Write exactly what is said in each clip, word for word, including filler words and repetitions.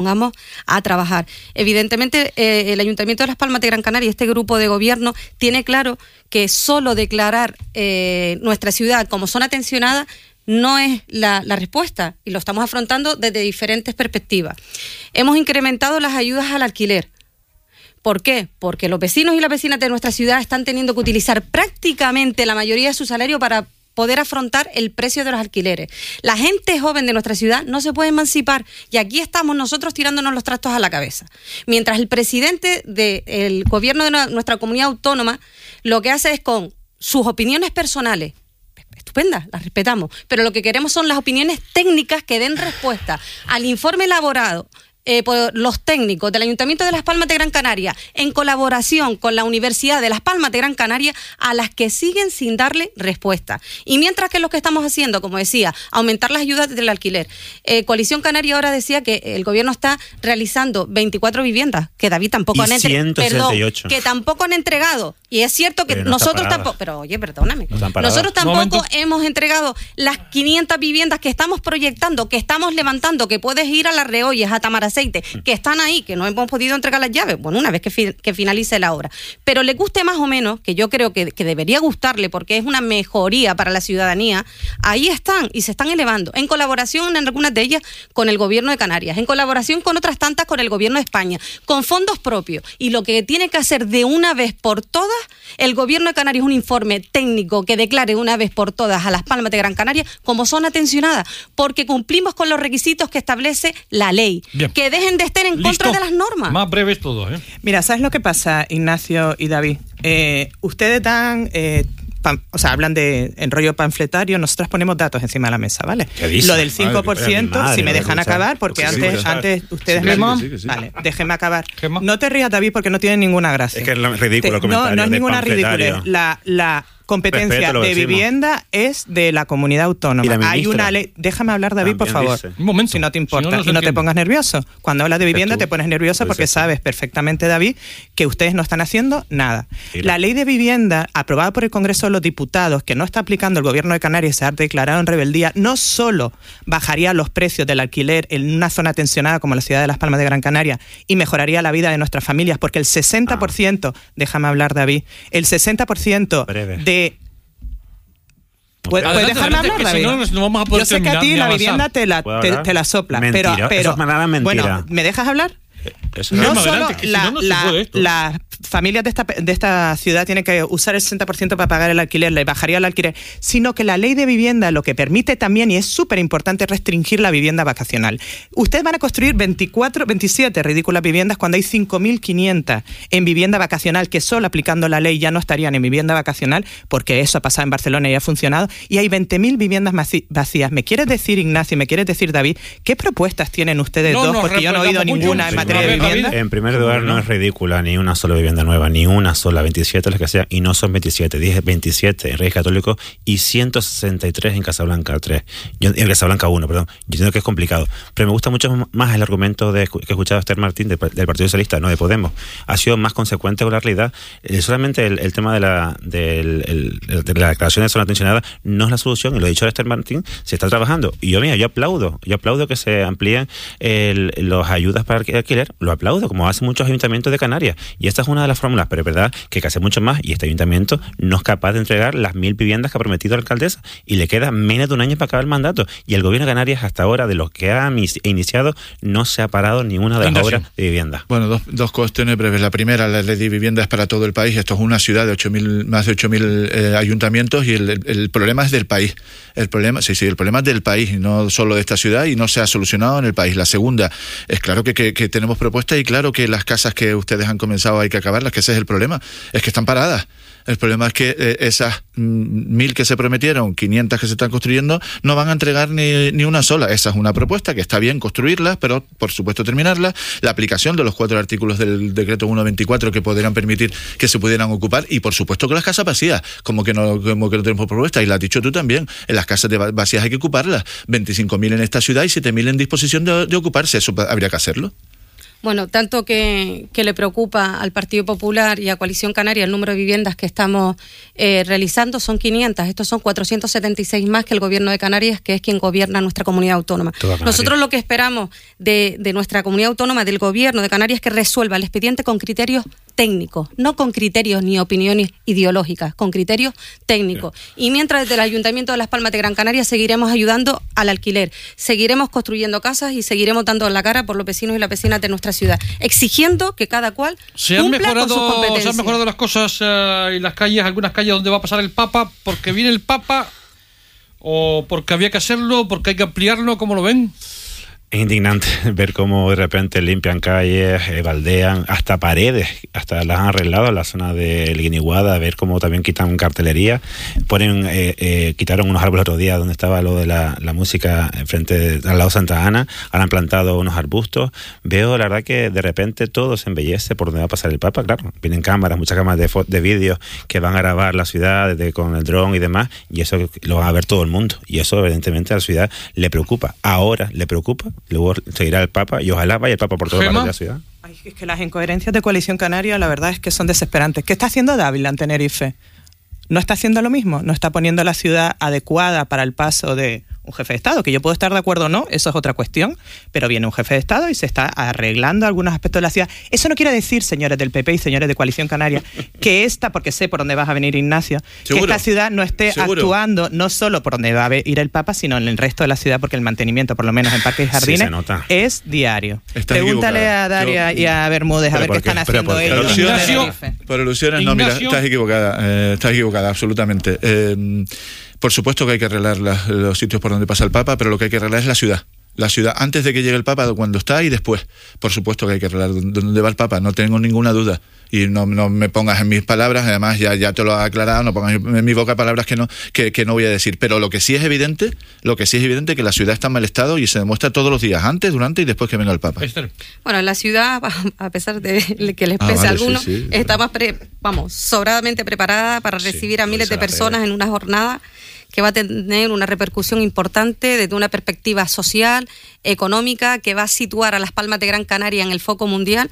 pongamos a trabajar. Evidentemente, eh, el Ayuntamiento de Las Palmas de Gran Canaria, este grupo de gobierno, tiene claro que solo declarar eh, nuestra ciudad como zona tensionada no es la, la respuesta, y lo estamos afrontando desde diferentes perspectivas. Hemos incrementado las ayudas al alquiler. ¿Por qué? Porque los vecinos y las vecinas de nuestra ciudad están teniendo que utilizar prácticamente la mayoría de su salario para poder afrontar el precio de los alquileres. La gente joven de nuestra ciudad no se puede emancipar, y aquí estamos nosotros tirándonos los trastos a la cabeza. Mientras el presidente del gobierno de nuestra comunidad autónoma lo que hace es, con sus opiniones personales, estupendas, las respetamos, pero lo que queremos son las opiniones técnicas que den respuesta al informe elaborado Eh, por los técnicos del Ayuntamiento de Las Palmas de Gran Canaria, en colaboración con la Universidad de Las Palmas de Gran Canaria, a las que siguen sin darle respuesta. Y mientras que lo que estamos haciendo, como decía, aumentar las ayudas del alquiler. Eh, Coalición Canaria ahora decía que el gobierno está realizando veinticuatro viviendas, que David tampoco han entregado. Perdón, que tampoco han entregado. Y es cierto que no nosotros tampoco, pero oye, perdóname, no nosotros tampoco hemos entregado las quinientas viviendas que estamos proyectando, que estamos levantando, que puedes ir a Las Reollas, a Tamaraceite, que están ahí, que no hemos podido entregar las llaves, bueno, una vez que, fi- que finalice la obra. Pero le guste más o menos, que yo creo que, que debería gustarle, porque es una mejoría para la ciudadanía, ahí están y se están elevando, en colaboración en algunas de ellas con el gobierno de Canarias, en colaboración con otras tantas con el gobierno de España, con fondos propios. Y lo que tiene que hacer de una vez por todas el gobierno de Canarias, un informe técnico que declare una vez por todas a Las Palmas de Gran Canaria como zona tensionada, porque cumplimos con los requisitos que establece la ley. Bien. Que dejen de estar en ¿Listo? Contra de las normas. Más breves todos, ¿eh? Mira, ¿sabes lo que pasa, Ignacio y David? Eh, ustedes dan... Eh, Pan, o sea, hablan de en rollo panfletario, nosotros ponemos datos encima de la mesa, ¿vale? Lo del cinco por ciento, madre, si me dejan acabar, porque sí, antes, sí, antes ustedes sí, me... Sí, sí, sí. Vale, déjenme acabar. No te rías, David, porque no tiene ninguna gracia. Es que es ridículo el Te, comentario. No, no es de ninguna ridícula. La, la competencia de vivienda es de la comunidad autónoma. Hay una ley... Déjame hablar, David, por favor. Dice. Un momento. Si no te importa. Si no, no y no te pongas nervioso. Cuando hablas de vivienda te pones nervioso porque eso. sabes perfectamente, David, que ustedes no están haciendo nada. Sí, la ley de vivienda, aprobada por el Congreso de los Diputados, que no está aplicando el gobierno de Canarias, se ha declarado en rebeldía, no solo bajaría los precios del alquiler en una zona tensionada como la ciudad de Las Palmas de Gran Canaria y mejoraría la vida de nuestras familias, porque el sesenta por ciento, ah. déjame hablar, David, el sesenta por ciento Breve. de... ¿Puedes adelante, dejarme adelante, hablar, David? Si no, no vamos a poder Yo sé que a ti la vivienda te la, te, te la sopla, mentira, pero, pero eso es mentira. Bueno, ¿me dejas hablar? Eso no es solo adelante, la, si no, no la, se las familias de esta, de esta ciudad tienen que usar el sesenta por ciento para pagar el alquiler, le bajaría el alquiler, sino que la ley de vivienda lo que permite también, y es súper importante, restringir la vivienda vacacional. Ustedes van a construir veinticuatro, veintisiete ridículas viviendas cuando hay cinco mil quinientas en vivienda vacacional, que solo aplicando la ley ya no estarían en vivienda vacacional, porque eso ha pasado en Barcelona y ha funcionado, y hay veinte mil viviendas vacías. ¿Me quieres decir, Ignacio, me quieres decir, David, qué propuestas tienen ustedes no dos? Porque yo no he oído ninguna en materia de vivienda. En primer lugar, no es ridícula ni una sola vivienda nueva, ni una sola, veintisiete las que sea, y no son veintisiete, dije veintisiete en Reyes Católicos y ciento sesenta y tres en Casablanca tres, yo, en Casablanca uno, perdón. Yo entiendo que es complicado, pero me gusta mucho más el argumento de, que he escuchado a Esther Martín de, del Partido Socialista, no de Podemos. Ha sido más consecuente con la realidad. Eh, solamente el, el tema de la, de, el, de la declaración de zona tensionada no es la solución, y lo ha dicho Esther Martín, se está trabajando. Y yo, mira, yo aplaudo, yo aplaudo que se amplíen el, los ayudas para el alquiler, lo aplaudo, como hacen muchos ayuntamientos de Canarias, y esta es una de las fórmulas, pero es verdad que hay que hacer mucho más, y este ayuntamiento no es capaz de entregar las mil viviendas que ha prometido la alcaldesa, y le queda menos de un año para acabar el mandato, y el gobierno de Canarias hasta ahora, de los que ha iniciado, no se ha parado ninguna de las Indación. obras de vivienda. Bueno, dos, dos cuestiones breves. La primera, la ley de vivienda es para todo el país. Esto es una ciudad de ocho mil, más de ocho mil eh, ayuntamientos, y el, el, el problema es del país. El problema, sí, sí, el problema es del país, no solo de esta ciudad, y no se ha solucionado en el país. La segunda, es claro que, que, que tenemos propuestas, y claro que las casas que ustedes han comenzado hay que acabarlas, que ese es el problema, es que están paradas. El problema es que eh, esas mm, mil que se prometieron, quinientas que se están construyendo, no van a entregar ni, ni una sola. Esa es una propuesta que está bien construirlas, pero por supuesto terminarlas. La aplicación de los cuatro artículos del decreto ciento veinticuatro que podrían permitir que se pudieran ocupar, y por supuesto que las casas vacías, como que no, como que no tenemos propuesta, y lo has dicho tú también, en las casas de vacías hay que ocuparlas. veinticinco mil en esta ciudad y siete mil en disposición de, de ocuparse, eso habría que hacerlo. Bueno, tanto que, que le preocupa al Partido Popular y a Coalición Canaria el número de viviendas que estamos eh, realizando son quinientas. Estos son cuatrocientos setenta y seis más que el Gobierno de Canarias, que es quien gobierna nuestra comunidad autónoma. Nosotros lo que esperamos de, de nuestra comunidad autónoma, del Gobierno de Canarias, es que resuelva el expediente con criterios técnicos, no con criterios ni opiniones ideológicas, con criterios técnicos. Sí. Y mientras desde el Ayuntamiento de Las Palmas de Gran Canaria seguiremos ayudando al alquiler, seguiremos construyendo casas y seguiremos dando la cara por los vecinos y las vecinas de nuestra ciudad, exigiendo que cada cual se han cumpla mejorado, con sus competencias. Se han mejorado las cosas eh, y las calles, algunas calles donde va a pasar el Papa, porque viene el Papa o porque había que hacerlo, porque hay que ampliarlo, ¿cómo lo ven? Es indignante ver cómo de repente limpian calles, eh, baldean, hasta paredes, hasta las han arreglado en la zona de Guiniguada, ver cómo también quitan cartelería, ponen, eh, eh, quitaron unos árboles otro día donde estaba lo de la, la música frente al lado de Santa Ana, ahora han plantado unos arbustos. Veo la verdad que de repente todo se embellece por donde va a pasar el Papa, claro, vienen cámaras, muchas cámaras de, fo- de vídeos que van a grabar la ciudad de, con el dron y demás, y eso lo va a ver todo el mundo, y eso evidentemente a la ciudad le preocupa, ahora le preocupa. Luego seguirá el Papa y ojalá vaya el Papa por toda la ciudad. Ay, es que las incoherencias de Coalición Canaria la verdad es que son desesperantes. ¿Qué está haciendo Dávila en Tenerife? ¿No está haciendo lo mismo? ¿No está poniendo la ciudad adecuada para el paso de un jefe de Estado? Que yo puedo estar de acuerdo o no, eso es otra cuestión, pero viene un jefe de Estado y se está arreglando algunos aspectos de la ciudad. Eso no quiere decir, señores del P P y señores de Coalición Canaria, que esta, porque sé por dónde vas a venir, Ignacio, ¿seguro? Que esta ciudad no esté ¿seguro? Actuando no solo por donde va a ir el Papa, sino en el resto de la ciudad, porque el mantenimiento, por lo menos en parques y jardines, sí, es diario. Estás Pregúntale equivocada. A Daria yo... y a Bermúdez a ver qué están haciendo ellos. Por ilusiones, no, mira, estás equivocada, eh, estás equivocada, absolutamente. Eh, Por supuesto que hay que arreglar la, los sitios por donde pasa el Papa, pero lo que hay que arreglar es la ciudad. La ciudad antes de que llegue el Papa, cuando está y después. Por supuesto que hay que arreglar dónde va el Papa, no tengo ninguna duda. Y no, no me pongas en mis palabras, además ya, ya te lo he aclarado, no pongas en mi boca palabras que no, que, que no voy a decir. Pero lo que sí es evidente, lo que sí es evidente es que la ciudad está en mal estado y se demuestra todos los días, antes, durante y después que venga el Papa. Bueno, la ciudad, a pesar de que les pese ah, vale, a algunos, sí, sí, está más, pre, vamos, sobradamente preparada para recibir sí, a miles de personas en una jornada que va a tener una repercusión importante desde una perspectiva social, económica, que va a situar a Las Palmas de Gran Canaria en el foco mundial,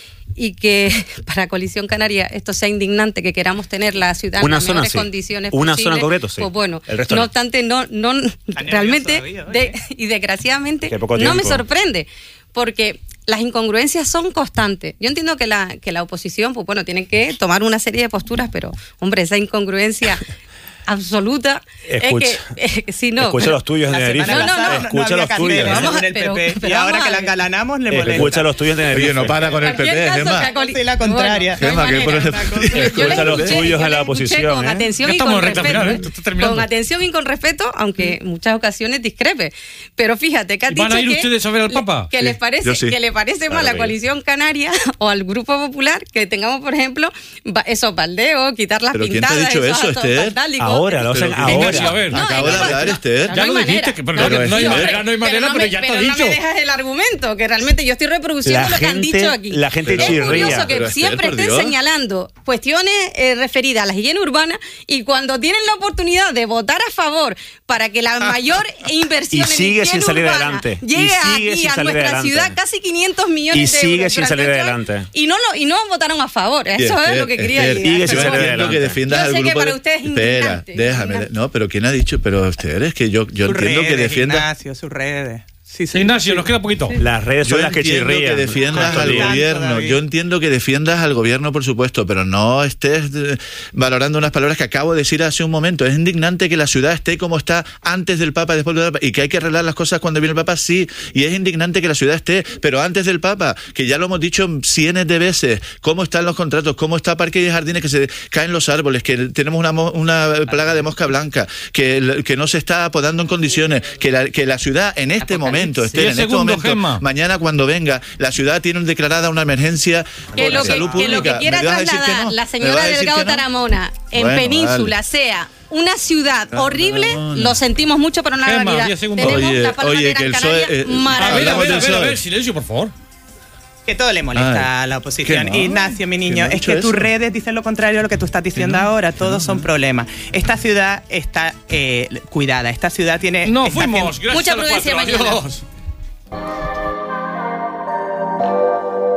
y que para Coalición Canaria esto sea indignante, que queramos tener la ciudad una en las zona, mejores sí. condiciones una posibles, zona en concreto, sí. Pues bueno, no, no obstante, no, no realmente, todavía, de, y desgraciadamente, no me sorprende, porque las incongruencias son constantes. Yo entiendo que la, que la oposición, pues bueno, tiene que tomar una serie de posturas, pero, hombre, esa incongruencia absoluta. Escucha, es que, eh, si no, escucha los tuyos de Tenerife. No, no, no, escucha no los tuyos. Vamos a, pero, pero y ahora que la engalanamos le molesta. Escucha los tuyos de Tenerife. Oye, no para con el P P, Gemma. Sí, la contraria. Gemma, que por el... Escucha los tuyos en la oposición. Con ¿eh? atención y con respeto. Final, ¿eh? Con atención y con respeto, aunque en muchas ocasiones discrepe. Pero fíjate, que has dicho ¿van a ir que, ustedes a ver al Papa? Que, sí, les parece, sí. que le parece mal a Coalición Canaria o al Grupo Popular que tengamos, por ejemplo, esos baldeos, quitar las ¿pero pintadas. ¿Pero quién te ha dicho eso, Esther? Ahora, lo hacen ahora. A ver, no, acabo de hablar, Esther. Ya lo dijiste, que no, no hay manera, no hay manera, pero ya te he dicho. No me dejas el argumento, que realmente yo estoy reproduciendo lo que han dicho aquí. La gente es chirría. curioso que pero siempre Esther, estén señalando cuestiones eh, referidas a la higiene urbana, y cuando tienen la oportunidad de votar a favor para que la mayor inversión y sigue en sin salir adelante. llegue aquí a nuestra adelante. ciudad casi quinientos millones y de sigue euros sin salir adelante. Y no, lo, y no votaron a favor. Eso Esther, es lo que quería Esther, decir. Sigue sin salir adelante. Que defiendas yo al sé grupo que para de... ustedes es Espera, déjame. No, pero ¿quién ha dicho? Pero Esther, es que yo, yo entiendo redes, que defiendas... Ignacio, sus redes. Sí, sí, Ignacio, sí. nos queda poquito. Sí. Las redes son yo las que entiendo chirrían. que defiendas al Tanto gobierno. David. Yo entiendo que defiendas al gobierno, por supuesto, pero no estés eh, valorando unas palabras que acabo de decir hace un momento. Es indignante que la ciudad esté como está antes del Papa, después del Papa, y que hay que arreglar las cosas cuando viene el Papa, sí. Y es indignante que la ciudad esté, pero antes del Papa, que ya lo hemos dicho cientos de veces, cómo están los contratos, cómo está Parques y Jardines, que se caen los árboles, que tenemos una, una plaga de mosca blanca, que, que no se está podando en condiciones, que la, que la ciudad en este momento, esté en este momento, Gemma. Mañana cuando venga, la ciudad tiene declarada una emergencia que por lo la que, salud que pública. lo que quiera trasladar no? la señora Delgado no? Taramona en bueno, Península vale. sea una ciudad no, horrible, no, no. lo sentimos mucho, pero no la realidad. Tenemos oye, la Palma oye, de Gran que Canaria eh, maravillosa. A ver, a ver, a ver, silencio, por favor. Que todo le molesta Ay, a la oposición. No? Ignacio, mi niño, es que eso? tus redes dicen lo contrario a lo que tú estás diciendo no? ahora. Todos no, son no. problemas. Esta ciudad está eh, cuidada. Esta ciudad tiene... No, fuimos. Mucha prudencia mañana. Adiós.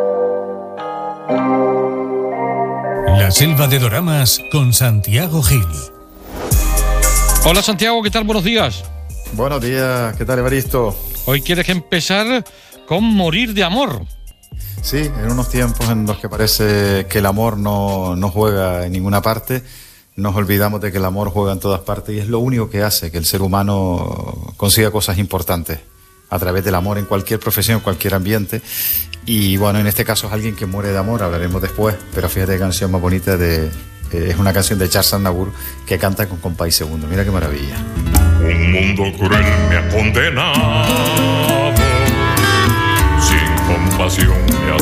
selva de doramas con Santiago Gil. Hola Santiago, ¿qué tal? Buenos días. Buenos días, ¿qué tal, Evaristo? Hoy quieres empezar con morir de amor. Sí, en unos tiempos en los que parece que el amor no, no juega en ninguna parte, nos olvidamos de que el amor juega en todas partes y es lo único que hace que el ser humano consiga cosas importantes a través del amor en cualquier profesión, en cualquier ambiente. Y bueno, en este caso es alguien que muere de amor, hablaremos después, pero fíjate qué canción más bonita de... Eh, es una canción de Charles Aznavour que canta con Compay Segundo. Mira qué maravilla. Un mundo cruel me ha condenado, sin compasión me ha